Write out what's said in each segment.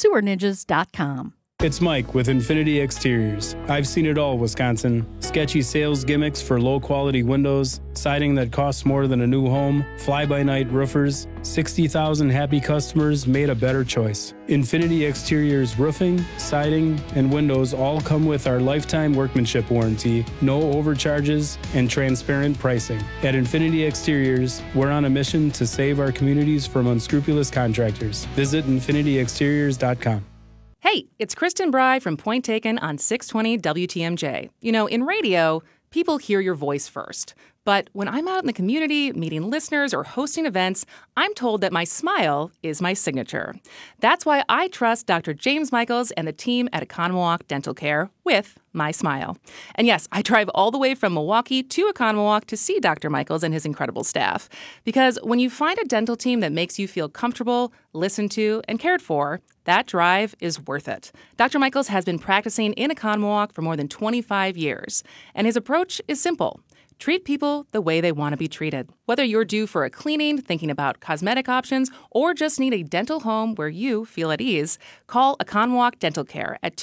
sewerninjas.com. It's Mike with Infinity Exteriors. I've seen it all, Wisconsin. Sketchy sales gimmicks for low-quality windows, siding that costs more than a new home, fly-by-night roofers. 60,000 happy customers made a better choice. Infinity Exteriors roofing, siding, and windows all come with our lifetime workmanship warranty, no overcharges, and transparent pricing. At Infinity Exteriors, we're on a mission to save our communities from unscrupulous contractors. Visit infinityexteriors.com. Hey, it's Kristen Bry from Point Taken on 620 WTMJ. You know, in radio, people hear your voice first. But when I'm out in the community, meeting listeners or hosting events, I'm told that my smile is my signature. That's why I trust Dr. James Michaels and the team at Economawalk Dental Care with my smile. And yes, I drive all the way from Milwaukee to Economawalk to see Dr. Michaels and his incredible staff. Because when you find a dental team that makes you feel comfortable, listened to, and cared for, that drive is worth it. Dr. Michaels has been practicing in Economawalk for more than 25 years. And his approach is simple. Treat people the way they want to be treated. Whether you're due for a cleaning, thinking about cosmetic options, or just need a dental home where you feel at ease, call Economawalk Dental Care at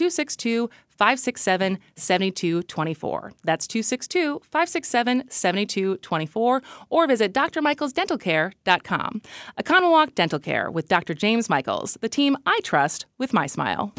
262-567-7224. That's 262-567-7224, or visit drmichaelsdentalcare.com. Economawalk Dental Care with Dr. James Michaels, the team I trust with my smile.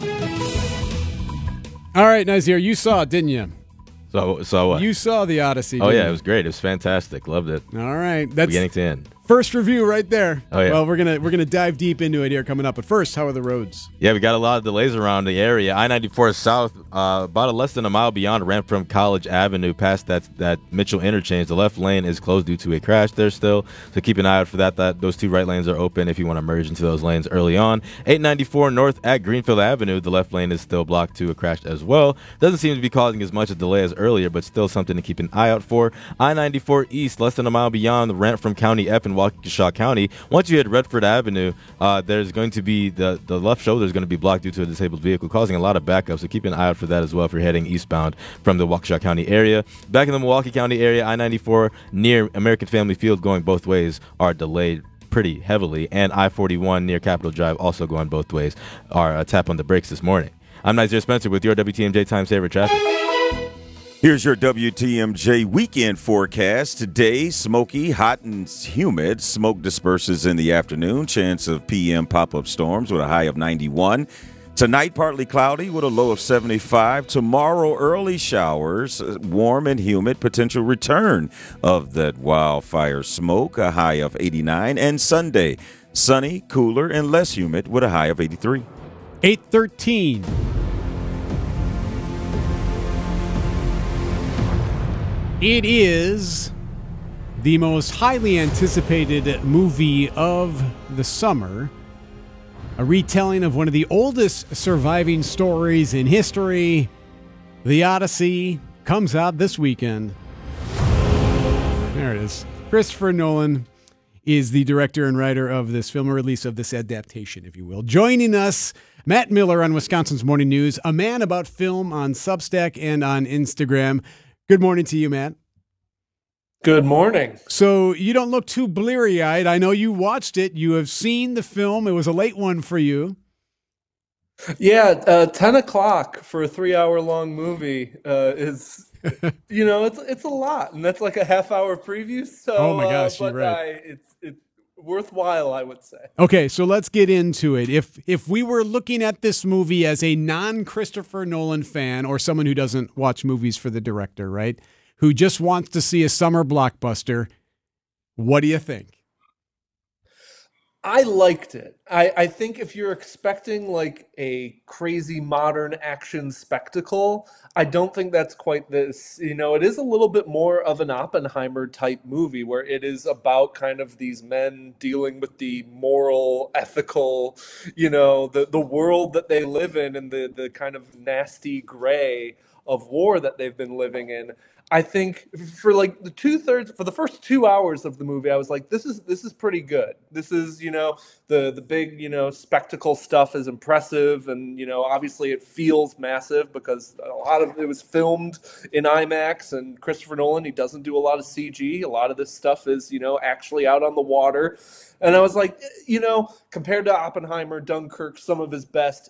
All right, Nazir, you saw it, didn't you? So what? You saw The Odyssey. Oh, yeah, it was great. It was fantastic. Loved it. All right. That's beginning to end. First review right there. Oh, yeah. Well, we're gonna dive deep into it here coming up. But first, how are the roads? Yeah, we got a lot of delays around the area. I-94 south, about less than a mile beyond, ramp from College Avenue past that Mitchell interchange. The left lane is closed due to a crash there still, so keep an eye out for that. Those two right lanes are open if you want to merge into those lanes early on. 894 north at Greenfield Avenue, the left lane is still blocked to a crash as well. Doesn't seem to be causing as much a delay as earlier, but still something to keep an eye out for. I-94 east, less than a mile beyond, the ramp from County F in Waukesha County. Once you hit Redford Avenue, there's going to be the left shoulder is going to be blocked due to a disabled vehicle, causing a lot of backup. So keep an eye out for that as well if you're heading eastbound from the Waukesha County area. Back in the Milwaukee County area, I-94 near American Family Field going both ways are delayed pretty heavily, and I-41 near Capitol Drive also going both ways are a tap on the brakes this morning. I'm Nazir Spencer with your WTMJ Time Saver Traffic. Here's your WTMJ weekend forecast. Today, smoky, hot, and humid. Smoke disperses in the afternoon. Chance of PM pop-up storms with a high of 91. Tonight, partly cloudy with a low of 75. Tomorrow, early showers, warm and humid. Potential return of that wildfire smoke, a high of 89. And Sunday, sunny, cooler, and less humid with a high of 83. 8:13. It is the most highly anticipated movie of the summer, a retelling of one of the oldest surviving stories in history. The Odyssey comes out this weekend. There it is. Christopher Nolan is the director and writer of this film, or release of this adaptation, if you will. Joining us, Matt Miller on Wisconsin's Morning News, a man about film on Substack and on Instagram. Good morning to you, Matt. Good morning. So you don't look too bleary-eyed. I know you watched it. You have seen the film. It was a late one for you. Yeah, 10 o'clock for a 3-hour-long movie is, it's a lot. And that's like a half-hour preview. So, oh, my gosh, you're right. It's worthwhile, I would say. Okay, so let's get into it. If we were looking at this movie as a non-Christopher Nolan fan or someone who doesn't watch movies for the director, right, who just wants to see a summer blockbuster, what do you think? I liked it. I think if you're expecting like a crazy modern action spectacle, I don't think that's quite this. It is a little bit more of an Oppenheimer type movie where it is about kind of these men dealing with the moral, ethical, the world that they live in and the kind of nasty gray of war that they've been living in. I think for like for the first 2 hours of the movie, I was like, this is pretty good. This is, the big, spectacle stuff is impressive. And, obviously it feels massive because a lot of it was filmed in IMAX, and Christopher Nolan, he doesn't do a lot of CG. A lot of this stuff is, actually out on the water. And I was like, compared to Oppenheimer, Dunkirk, some of his best,